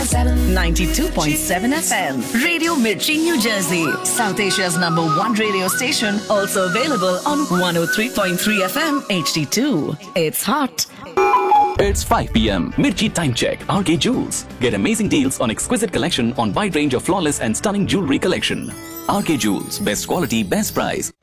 92.7 FM. Radio Mirchi, New Jersey. South Asia's #1 radio station. Also available on 103.3 FM HD2. It's hot. It's 5 p.m. Mirchi Time Check. RK Jewels. Get amazing deals on exquisite collection on wide range of flawless and stunning jewelry collection. RK Jewels. Best quality, best price.